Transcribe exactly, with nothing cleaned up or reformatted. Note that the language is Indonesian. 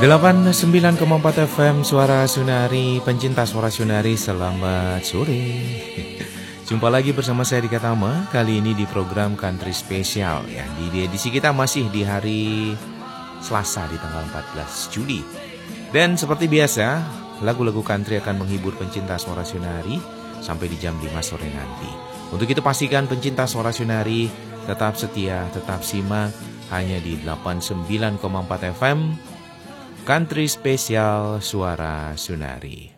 delapan puluh sembilan koma empat F M Suara Sunari, pencinta Suara Sunari, selamat sore. Jumpa lagi bersama saya Dika Tama, kali ini di program Country Special ya. Di edisi kita masih di hari Selasa di tanggal empat belas Juli. Dan seperti biasa, lagu-lagu country akan menghibur pencinta Suara Sunari sampai di jam lima sore nanti. Untuk itu pastikan pencinta Suara Sunari tetap setia, tetap simak hanya di delapan puluh sembilan koma empat F M Country Spesial Suara Sunari.